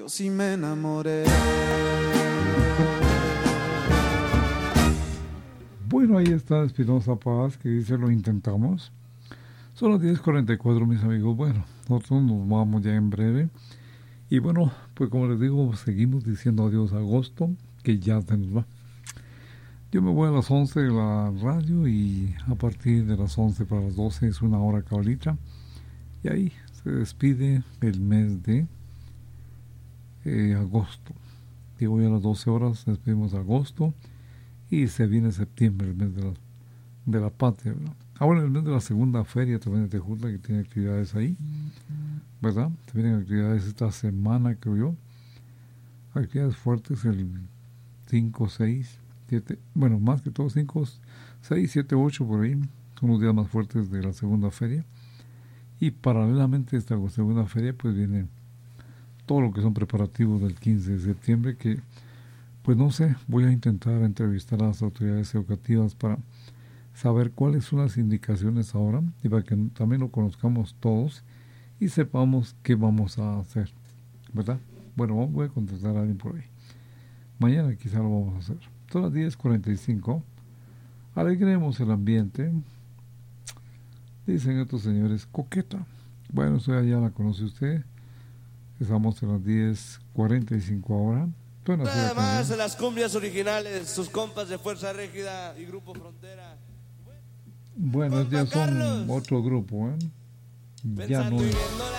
yo sí me enamoré. Bueno, ahí está Espinoza Paz, que dice lo intentamos. Son las 10:44, mis amigos. Bueno, nosotros nos vamos ya en breve. Y bueno, pues como les digo, seguimos diciendo adiós a agosto, que ya se nos va. Yo me voy a las 11 de la radio y a partir de las 11 para las 12 es una hora cabalita. Y ahí se despide el mes de agosto. Digo, hoy a las 12 horas despedimos agosto y se viene septiembre, el mes de la patria, ¿verdad? Ahora el mes de la segunda feria también de Tejutla, que tiene actividades ahí, ¿verdad? Se vienen actividades esta semana, creo yo. Actividades fuertes el 5, 6, 7, bueno, más que todo 5, 6, 7, 8 por ahí. Son los días más fuertes de la segunda feria. Y paralelamente a esta segunda feria, pues viene todo lo que son preparativos del 15 de septiembre, que, pues no sé, voy a intentar entrevistar a las autoridades educativas para saber cuáles son las indicaciones ahora y para que también lo conozcamos todos y sepamos qué vamos a hacer, ¿verdad? Bueno, voy a contestar a alguien por ahí. Mañana quizá lo vamos a hacer. Son las 10:45. Alegremos el ambiente. Dicen estos señores, coqueta. Bueno, eso ya la conoce usted. Estamos en las 10:45 ahora. Nada más en las cumbias originales, sus compas de Fuerza Régida y Grupo Frontera. Bueno, ya son otro grupo, ¿eh? Ya no es